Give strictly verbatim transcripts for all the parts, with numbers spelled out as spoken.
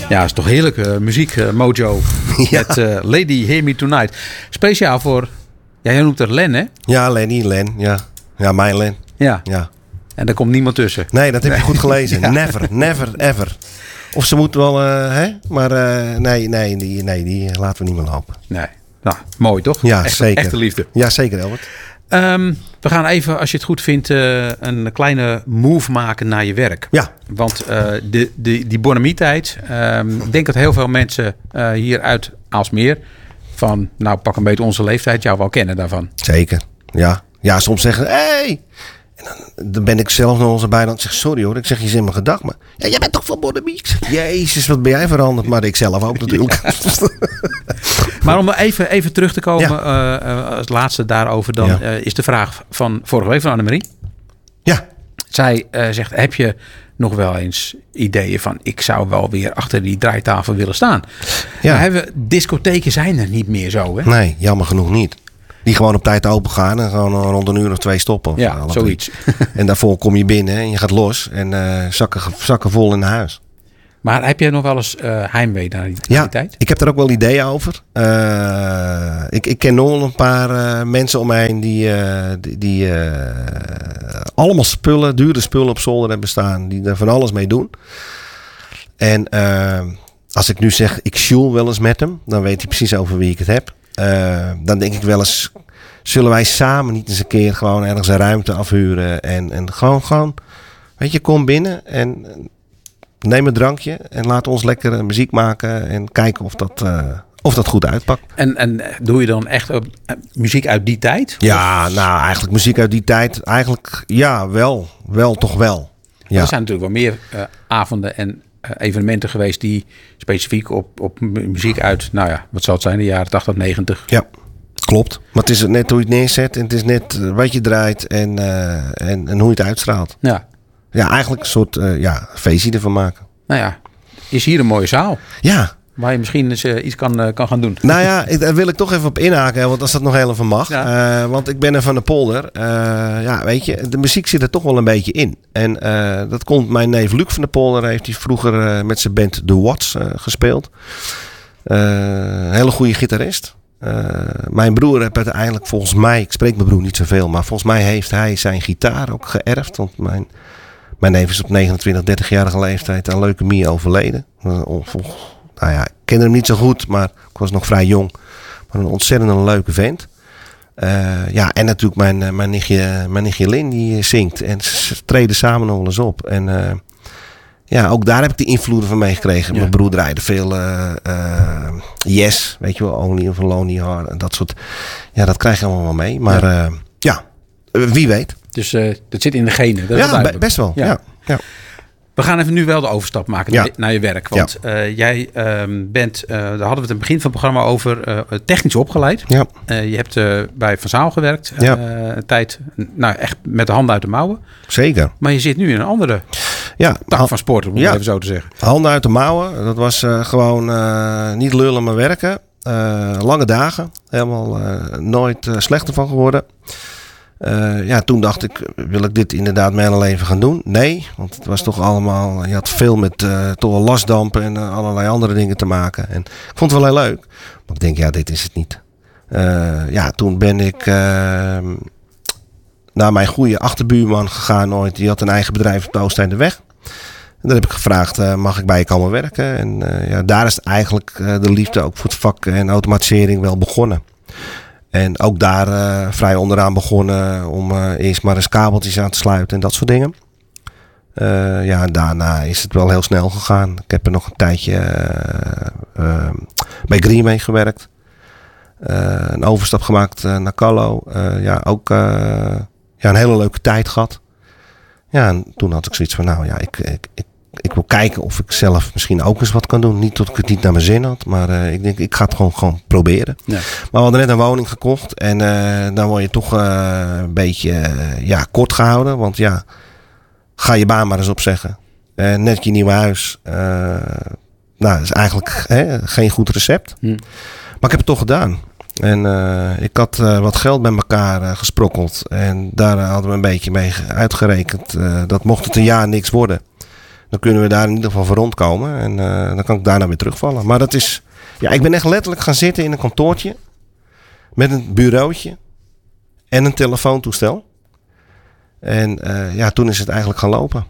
Ja, is toch heerlijke muziek, uh, Mojo. Ja. Met uh, Lady Hear Me Tonight. Speciaal voor, ja, jij noemt het Len, hè? Ja, Lenny, Len, ja. Ja, mijn Len. Ja. ja. En daar komt niemand tussen. Nee, dat heb je goed gelezen. Ja. Never, never, ever. Of ze moet wel, uh, hè? Maar uh, nee, nee, die, nee, die laten we niet meer lopen. Nee. Nou, mooi toch? Ja, Echt, zeker. Echte liefde. Ja, zeker, Albert. Um, we gaan even, als je het goed vindt, uh, een kleine move maken naar je werk. Ja. Want uh, de, de, die Bonhomie-tijd, um, ik denk dat heel veel mensen uh, hier uit Aalsmeer, van nou pak een beetje onze leeftijd, jou wel kennen daarvan. Zeker, ja. Ja, soms zeggen hé! Hey! En dan, dan ben ik zelf nog eens bij. Dan zeg sorry hoor, ik zeg je zin mijn gedag. Maar ja, jij bent toch van Bonhomie? Jezus, wat ben jij veranderd? Maar ik zelf ook natuurlijk. Ja. Maar om even, even terug te komen, ja. uh, uh, als laatste daarover dan, ja. uh, is de vraag van vorige week van Annemarie. Ja. Zij uh, zegt, heb je nog wel eens ideeën van, ik zou wel weer achter die draaitafel willen staan? Ja. Maar hebben, discotheken zijn er niet meer zo, hè? Nee, jammer genoeg niet. Die gewoon op tijd open gaan en gewoon rond een uur of twee stoppen. Ja, uh, zoiets. En daarvoor kom je binnen en je gaat los en uh, zakken, zakken vol in huis. Maar heb jij nog wel eens uh, heimwee naar die, ja, die tijd? Ik heb daar ook wel ideeën over. Uh, ik, ik ken nog een paar uh, mensen om me heen die, uh, die, die uh, allemaal spullen, dure spullen op zolder hebben staan. Die er van alles mee doen. En uh, als ik nu zeg, ik sjoel wel eens met hem, dan weet hij precies over wie ik het heb. Uh, dan denk ik wel eens, zullen wij samen niet eens een keer gewoon ergens een ruimte afhuren. En, en gewoon, gewoon, weet je, kom binnen en neem een drankje en laat ons lekker muziek maken en kijken of dat, uh, of dat goed uitpakt. En, en doe je dan echt uh, muziek uit die tijd? Ja, of? Nou eigenlijk muziek uit die tijd, eigenlijk ja, wel, wel toch wel. Ja. Er zijn natuurlijk wel meer uh, avonden en uh, evenementen geweest die specifiek op, op muziek uit, nou ja, wat zal het zijn, de jaren tachtig, negentig. Ja, klopt. Maar het is net hoe je het neerzet en het is net wat je draait en, uh, en, en hoe je het uitstraalt. Ja. Ja, eigenlijk een soort uh, ja, feestje ervan maken. Nou ja, is hier een mooie zaal. Ja. Waar je misschien eens uh, iets kan, uh, kan gaan doen. Nou ja, ik, daar wil ik toch even op inhaken. Want als dat nog heel even mag. Ja. Uh, want ik ben er van de polder. Uh, ja, weet je, de muziek zit er toch wel een beetje in. En uh, dat komt mijn neef Luc van de polder. Heeft hij vroeger uh, met zijn band The Watts uh, gespeeld. Uh, een hele goede gitarist. Uh, mijn broer heeft uiteindelijk volgens mij... Ik spreek mijn broer niet zoveel. Maar volgens mij heeft hij zijn gitaar ook geërfd. Want mijn... Mijn neef is op negenentwintig, dertigjarige leeftijd aan leukemie overleden. Of, of, nou ja, ik kende hem niet zo goed, maar ik was nog vrij jong. Maar een ontzettend een leuke vent. Uh, ja, en natuurlijk mijn, mijn, nichtje, mijn nichtje Lin, die zingt. En ze treden samen nog wel eens op. En uh, ja, ook daar heb ik de invloeden van meegekregen. Ja. Mijn broer draaide veel uh, uh, Yes, weet je wel, Only of Lonely Heart. En dat soort, ja, dat krijg je allemaal wel mee. Maar ja, uh, ja wie weet. Dus uh, dat zit in de genen. Dat ja, is best wel. Ja. Ja. Ja. We gaan even nu wel de overstap maken ja. naar je werk. Want ja. uh, jij um, bent, uh, daar hadden we het in het begin van het programma over, uh, technisch opgeleid. Ja. Uh, je hebt uh, bij Van Zaal gewerkt. Uh, ja. Een tijd, nou echt met de handen uit de mouwen. Zeker. Maar je zit nu in een andere ja. tak van sport, om het ja. even zo te zeggen. Handen uit de mouwen. Dat was uh, gewoon uh, niet lullen, maar werken. Uh, lange dagen. Helemaal uh, nooit uh, slechter van geworden. Uh, ja, toen dacht ik, wil ik dit inderdaad mijn hele leven gaan doen? Nee, want het was toch allemaal, je had veel met uh, toch wel lastdampen en uh, allerlei andere dingen te maken. En ik vond het wel heel leuk. Maar ik denk, ja, dit is het niet. Uh, ja, toen ben ik uh, naar mijn goede achterbuurman gegaan ooit. Die had een eigen bedrijf op de Oosteinderweg. En dan heb ik gevraagd, uh, mag ik bij je komen werken? En uh, ja, daar is eigenlijk uh, de liefde ook voor het vak en automatisering wel begonnen. En ook daar uh, vrij onderaan begonnen om uh, eerst maar eens kabeltjes aan te sluiten en dat soort dingen. Uh, ja, daarna is het wel heel snel gegaan. Ik heb er nog een tijdje uh, uh, bij Green mee gewerkt. Uh, een overstap gemaakt uh, naar Callo. Uh, ja, ook uh, ja, een hele leuke tijd gehad. Ja, en toen had ik zoiets van, nou ja, ik, ik, ik, ik wil kijken of ik zelf misschien ook eens wat kan doen. Niet dat ik het niet naar mijn zin had, maar uh, ik denk, ik ga het gewoon, gewoon proberen. Ja. Maar we hadden net een woning gekocht en uh, dan word je toch uh, een beetje uh, ja, kort gehouden. Want ja, ga je baan maar eens opzeggen. Uh, net je nieuwe huis. Uh, nou, dat is eigenlijk hè, geen goed recept. Hm. Maar ik heb het toch gedaan. En uh, ik had uh, wat geld bij elkaar uh, gesprokkeld. En daar uh, hadden we een beetje mee uitgerekend. Uh, dat mocht het een jaar niks worden. dan kunnen we daar in ieder geval voor rondkomen. En uh, dan kan ik daarna weer terugvallen. Maar dat is... Ja, ik ben echt letterlijk gaan zitten in een kantoortje. Met een bureautje. En een telefoontoestel. En uh, ja, toen is het eigenlijk gaan lopen.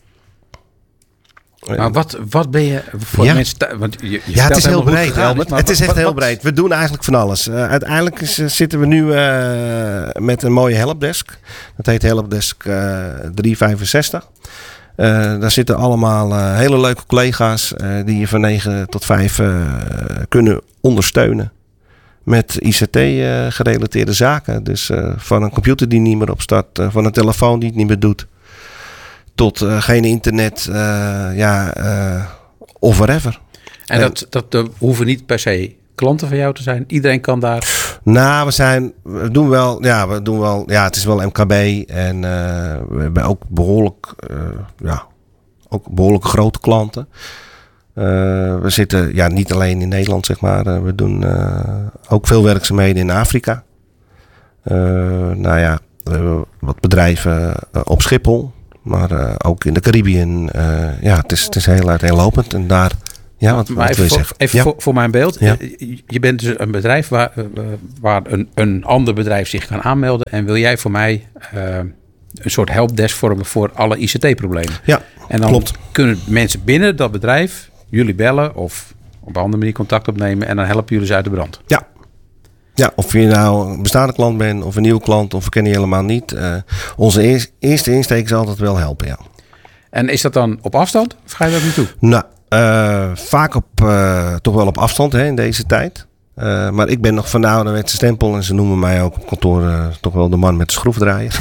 Maar wat, wat ben je voor ja. mensen... Want je, je ja, het is heel breed, gegaan, Albert. maar het is wat, echt wat, heel wat, breed. We doen eigenlijk van alles. Uh, uiteindelijk is, uh, zitten we nu uh, met een mooie helpdesk. Dat heet helpdesk uh, driehonderdvijfenzestig. Uh, daar zitten allemaal uh, hele leuke collega's uh, die je van negen tot vijf uh, kunnen ondersteunen. Met I C T-gerelateerde uh, zaken. Dus uh, van een computer die niet meer opstart. Uh, van een telefoon die het niet meer doet. Tot uh, geen internet. Uh, ja, uh, of whatever. En, en dat, dat uh, hoeven niet per se klanten van jou te zijn. Iedereen kan daar... Nou, we zijn... We doen wel... Ja, we doen wel... Ja, het is wel M K B. En uh, we hebben ook behoorlijk... Uh, ja, ook behoorlijk grote klanten. Uh, we zitten ja, niet alleen in Nederland, zeg maar. Uh, we doen uh, ook veel werkzaamheden in Afrika. Uh, nou ja, we hebben wat bedrijven uh, op Schiphol. Maar uh, ook in de Caribiën. Uh, ja, het is, het is heel uiteenlopend. En daar... Ja, wat, maar wat even, wil je voor, zeggen? even ja. voor, voor mijn beeld. Ja. Je bent dus een bedrijf waar, waar een, een ander bedrijf zich kan aanmelden. En wil jij voor mij uh, een soort helpdesk vormen voor alle I C T-problemen? Ja, en dan klopt. Kunnen mensen binnen dat bedrijf jullie bellen of op een andere manier contact opnemen. En dan helpen jullie ze uit de brand. Ja. Ja, of je nou een bestaande klant bent of een nieuwe klant of we kennen je helemaal niet. Uh, onze eers, eerste insteek is altijd wel helpen, ja. En is dat dan op afstand of ga je daar naartoe? Nou, uh, vaak op, uh, toch wel op afstand hè, in deze tijd. Uh, maar ik ben nog van de ouderwetse stempel en ze noemen mij ook op kantoor uh, toch wel de man met de schroefdraaier.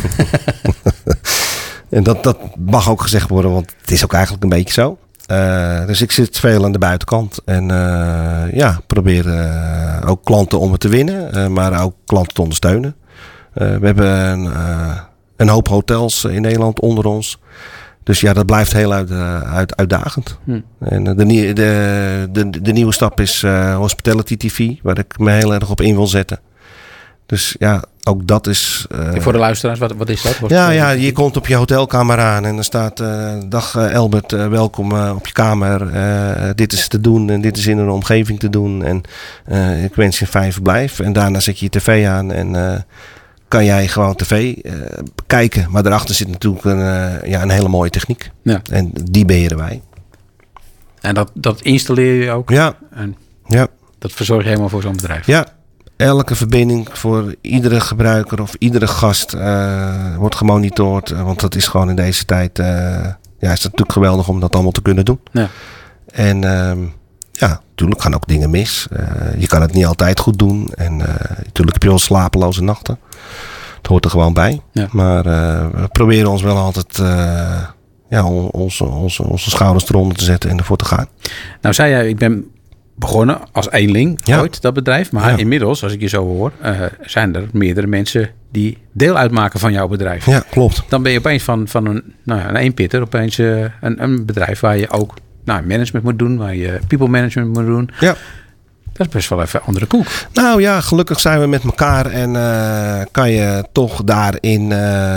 En dat, dat mag ook gezegd worden, want het is ook eigenlijk een beetje zo. Uh, dus ik zit veel aan de buitenkant en uh, ja, probeer uh, ook klanten om het te winnen, uh, maar ook klanten te ondersteunen. Uh, we hebben een, uh, een hoop hotels in Nederland onder ons. Dus ja, dat blijft heel uit, uh, uit, uitdagend. Hm. En de, de, de, de, de nieuwe stap is uh, Hospitality T V, waar ik me heel erg op in wil zetten. Dus ja, ook dat is... Uh, voor de luisteraars, wat, wat is dat? Wat ja, ja, je komt op je hotelkamer aan en dan staat... Uh, dag uh, Albert, uh, welkom uh, op je kamer. Uh, dit is te doen en dit is in een omgeving te doen. En uh, ik wens je een fijn verblijf. En daarna zet je je tv aan en... Uh, kan jij gewoon tv uh, kijken. Maar daarachter zit natuurlijk een, uh, ja, een hele mooie techniek. Ja. En die beheren wij. En dat, dat installeer je ook? Ja. En ja. Dat verzorg je helemaal voor zo'n bedrijf? Ja. Elke verbinding voor iedere gebruiker of iedere gast uh, wordt gemonitord. Uh, want dat is gewoon in deze tijd... Uh, ja, is het natuurlijk geweldig om dat allemaal te kunnen doen. Ja. En uh, ja, natuurlijk gaan ook dingen mis. Uh, je kan het niet altijd goed doen. En uh, natuurlijk heb je wel slapeloze nachten. Het hoort er gewoon bij. Ja. Maar uh, we proberen ons wel altijd uh, ja, onze, onze, onze schouders eronder te zetten en ervoor te gaan. Nou zei jij, ik ben begonnen als eenling ja. ooit, dat bedrijf. Maar ja. inmiddels, als ik je zo hoor, uh, zijn er meerdere mensen die deel uitmaken van jouw bedrijf. Ja, klopt. Dan ben je opeens van, van een, nou ja, een eenpitter opeens uh, een, een bedrijf waar je ook nou, management moet doen, waar je people management moet doen. Ja. Dat is best wel even een andere koek. Nou ja, gelukkig zijn we met elkaar en uh, kan je toch daarin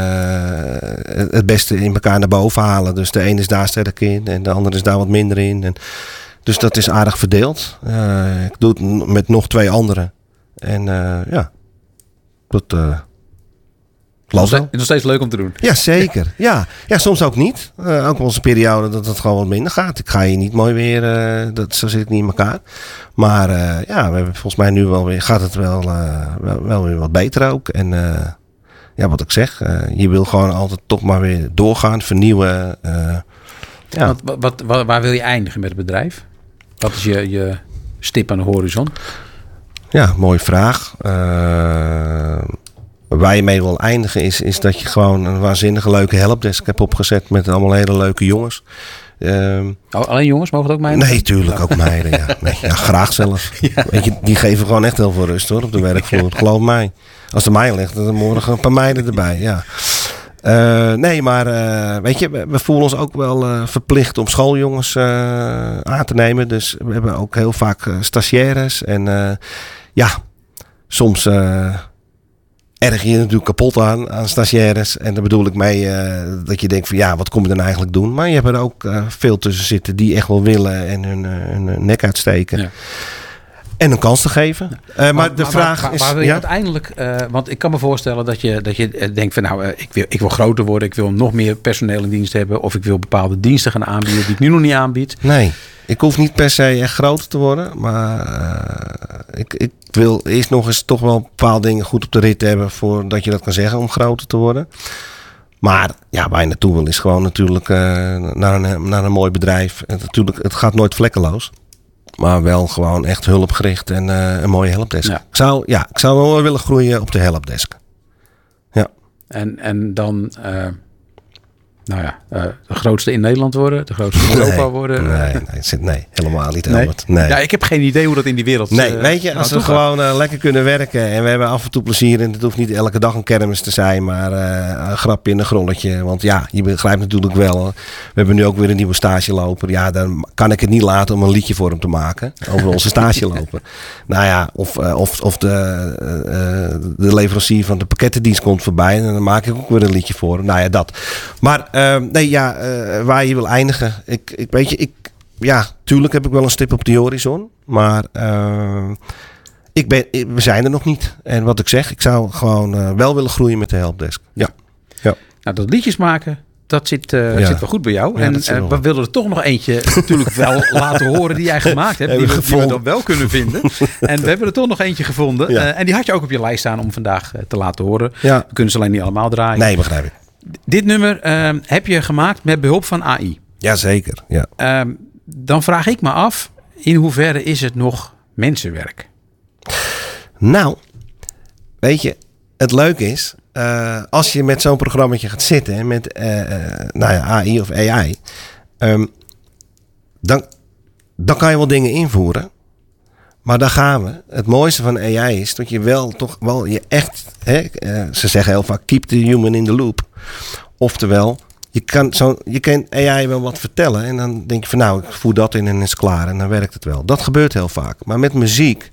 uh, het beste in elkaar naar boven halen. Dus de een is daar sterk in en de ander is daar wat minder in. En dus dat is aardig verdeeld. Uh, ik doe het met nog twee anderen. En uh, ja, dat... Uh, Het is nog steeds leuk om te doen. Ja, zeker. Ja, ja soms ook niet. Uh, ook wel eens een periode dat het gewoon wat minder gaat. Ik ga hier niet mooi weer. Uh, dat, zo zit ik niet in elkaar. Maar uh, ja, we hebben volgens mij nu wel weer... Gaat het wel, uh, wel, wel weer wat beter ook. En uh, ja, wat ik zeg. Uh, je wil gewoon altijd toch maar weer doorgaan. Vernieuwen. Uh, ja. wat, wat, wat, waar wil je eindigen met het bedrijf? Wat is je, je stip aan de horizon? Ja, mooie vraag. Uh, Waar je mee wil eindigen is, is dat je gewoon een waanzinnige leuke helpdesk hebt opgezet met allemaal hele leuke jongens. Um, oh, alleen jongens, mogen het ook meiden? Nee, tuurlijk ook meiden. Ja. Nee, ja, graag zelfs. Ja. Weet je, die geven gewoon echt heel veel rust hoor op de werkvloer. Geloof mij. Als er mij ligt, dan morgen een paar meiden erbij. Ja. Uh, nee, maar uh, weet je, we, we voelen ons ook wel uh, verplicht om schooljongens uh, aan te nemen. Dus we hebben ook heel vaak uh, stagiaires. En uh, ja, soms... Uh, erg je natuurlijk kapot aan, aan stagiaires. En daar bedoel ik mee uh, dat je denkt van ja, wat kom je dan eigenlijk doen? Maar je hebt er ook uh, veel tussen zitten die echt wel willen en hun, uh, hun nek uitsteken. Ja. En een kans te geven. Ja. Uh, maar, maar de maar, vraag maar, is... Maar wil je ja? uiteindelijk... Uh, want ik kan me voorstellen dat je, dat je denkt van nou, uh, ik, wil, ik wil groter worden. Ik wil nog meer personeel in dienst hebben. Of ik wil bepaalde diensten gaan aanbieden die ik nu nog niet aanbied. Nee, ik hoef niet per se echt groter te worden. Maar uh, ik, ik wil eerst nog eens toch wel bepaalde dingen goed op de rit hebben voordat je dat kan zeggen om groter te worden. Maar ja, waar je naartoe wil is gewoon natuurlijk uh, naar, een, naar een mooi bedrijf. En natuurlijk, het gaat nooit vlekkeloos. Maar wel gewoon echt hulpgericht en uh, een mooie helpdesk. Ja. Ik zou, ja, ik zou wel willen groeien op de helpdesk. Ja. En, en dan, uh, nou ja, uh, de grootste in Nederland worden, de grootste in Europa nee, worden. Nee, nee, nee, helemaal niet. Nee? Nee. Ja, ik heb geen idee hoe dat in die wereld Nee, uh, weet je, als we gewoon uh, lekker kunnen werken en we hebben af en toe plezier en het hoeft niet elke dag een kermis te zijn, maar uh, een grapje en een grolletje. Want ja, je begrijpt natuurlijk wel, we hebben nu ook weer een nieuwe stageloper. Ja, dan kan ik het niet laten om een liedje voor hem te maken over onze stageloper. Nou ja, of, uh, of, of de, uh, de leverancier van de pakkettendienst komt voorbij en dan maak ik ook weer een liedje voor hem. Nou ja, dat. Maar uh, nee, ja, uh, waar je wil eindigen. Ik, ik weet je, ik, ja, tuurlijk heb ik wel een stip op de horizon. Maar uh, ik ben, ik, we zijn er nog niet. En wat ik zeg, ik zou gewoon uh, wel willen groeien met de helpdesk. Ja. Ja. Nou, dat liedjes maken, dat zit, uh, ja. zit wel goed bij jou. Ja, en uh, we willen er toch nog eentje natuurlijk wel laten horen die jij gemaakt hebt. Die we, die we dan wel kunnen vinden. En we hebben er toch nog eentje gevonden. Ja. Uh, en die had je ook op je lijst staan om vandaag uh, te laten horen. Ja. We kunnen ze alleen niet allemaal draaien. Nee, begrijp ik. Dit nummer uh, heb je gemaakt met behulp van A I. Jazeker, ja. Uh, dan vraag ik me af, in hoeverre is het nog mensenwerk? Nou, weet je, het leuke is, uh, als je met zo'n programmaatje gaat zitten, met uh, uh, nou ja, A I of A I, um, dan, dan kan je wel dingen invoeren. Maar daar gaan we. Het mooiste van A I is dat je wel toch wel je echt, hè, uh, ze zeggen heel vaak, keep the human in the loop. Oftewel, je kan, zo, je kan A I wel wat vertellen en dan denk je van nou, ik voer dat in en is klaar en dan werkt het wel. Dat gebeurt heel vaak. Maar met muziek,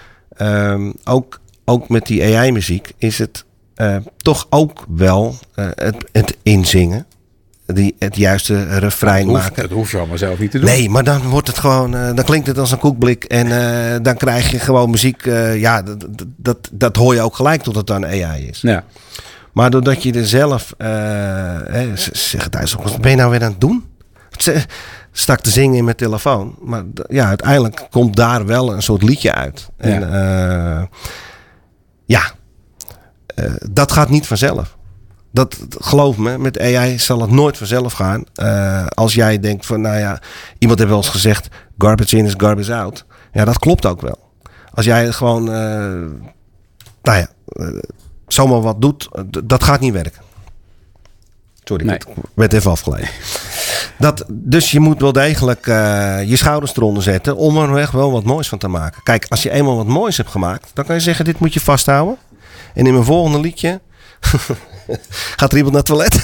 um, ook, ook met die A I-muziek, is het uh, toch ook wel uh, het, het inzingen. Die het juiste refrein dat hoeft, maken. Dat hoef je allemaal zelf niet te doen. Nee, maar dan wordt het gewoon, uh, dan klinkt het als een koekblik en uh, dan krijg je gewoon muziek. Uh, ja, dat, dat, dat hoor je ook gelijk tot het dan A I is. Ja. Maar doordat je er zelf, uh, hè, zeg het thuis, wat ben je nou weer aan het doen? Stak te zingen in mijn telefoon. Maar ja, uiteindelijk komt daar wel een soort liedje uit. En ja, uh, ja uh, dat gaat niet vanzelf. Dat, geloof me, met A I zal het nooit vanzelf gaan. Uh, als jij denkt van, nou ja, iemand heeft wel eens gezegd, garbage in is garbage out. Ja, dat klopt ook wel. Als jij gewoon, uh, nou ja, uh, zomaar wat doet, d- dat gaat niet werken. Sorry, nee. Ik werd even afgeleid. Dat, dus je moet wel degelijk uh, je schouders eronder zetten om er echt wel wat moois van te maken. Kijk, als je eenmaal wat moois hebt gemaakt, dan kan je zeggen, dit moet je vasthouden. En in mijn volgende liedje gaat er iemand naar het toilet?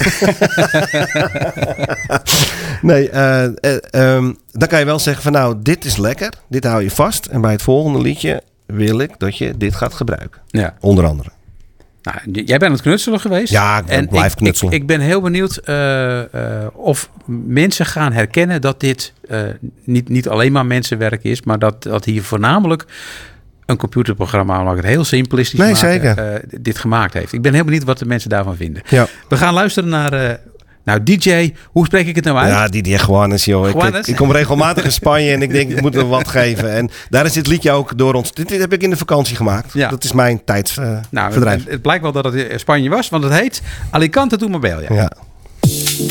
nee, uh, uh, um, dan kan je wel zeggen van nou, dit is lekker. Dit hou je vast. En bij het volgende liedje wil ik dat je dit gaat gebruiken. Ja. Onder andere. Nou, jij bent aan het knutselen geweest. Ja, ik en blijf ik, knutselen. Ik, ik ben heel benieuwd uh, uh, of mensen gaan herkennen dat dit uh, niet, niet alleen maar mensenwerk is, maar dat, dat hier voornamelijk een computerprogramma, laat ik het heel simplistisch nee, maken, zeker. Uh, dit gemaakt heeft. Ik ben heel benieuwd wat de mensen daarvan vinden. Ja. We gaan luisteren naar uh, nou, D J, hoe spreek ik het nou uit? Ja, D J Juanes, joh. Ik, ik, ik kom regelmatig in Spanje en ik denk, ik moet er wat geven. En daar is dit liedje ook door ons. Dit, dit heb ik in de vakantie gemaakt. Ja. Dat is mijn tijdsverdrijf. Uh, nou, het, het blijkt wel dat het Spanje was, want het heet Alicante tu Marbella. Ja.